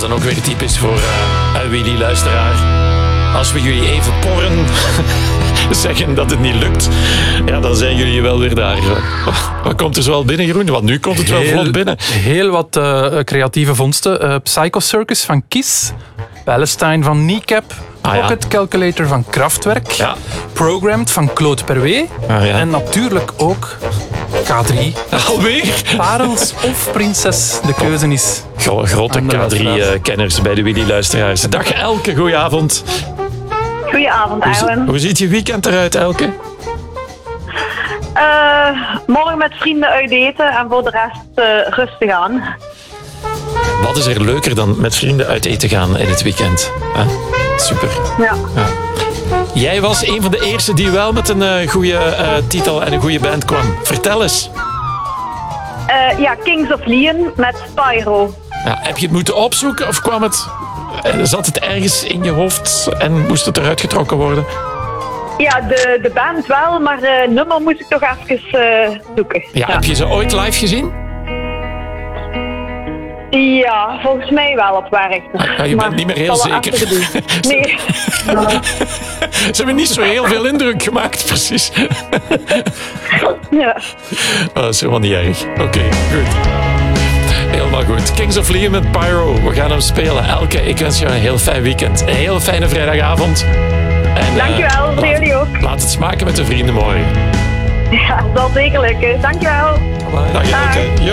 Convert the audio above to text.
dan ook weer typisch voor een Willy-luisteraar. Als we jullie even porren zeggen dat het niet lukt, ja, dan zijn jullie wel weer daar. Wat komt er zo al binnen, Jeroen? Want nu komt het wel vlot binnen. Heel wat creatieve vondsten. Psycho Circus van Kiss. Palestine van Kneecap. Pocket Calculator van Kraftwerk. Ja. Programmed van Claude Perwee. En natuurlijk ook K3. Alweer? Parels of Prinses, de keuze is... Grote K3-kenners bij de Willy-luisteraars. Dag Elke, goedenavond. Goedenavond, Erwin. Hoe ziet je weekend eruit, Elke? Morgen met vrienden uit eten en voor de rest rustig aan. Wat is er leuker dan met vrienden uit eten gaan in het weekend? Super. Ja. Jij was een van de eerste die wel met een goede titel en een goede band kwam. Vertel eens. Kings of Leon met Pyro. Ja, heb je het moeten opzoeken of zat het ergens in je hoofd en moest het eruit getrokken worden? Ja, de band wel, maar nummer moest ik toch even zoeken. Ja, heb je ze ooit live gezien? Ja, volgens mij wel op Werchter. Je bent niet meer heel zeker. Nee. Ze hebben niet zo heel veel indruk gemaakt, precies. Ja. Dat is helemaal niet erg. Oké, goed. Helemaal goed. Kings of Leon met Pyro. We gaan hem spelen. Elke, ik wens je een heel fijn weekend. Een heel fijne vrijdagavond. En, dankjewel, voor jullie ook. Laat het smaken met de vrienden morgen. Ja, dat zal zeker lukken. Dankjewel. Dag Elke.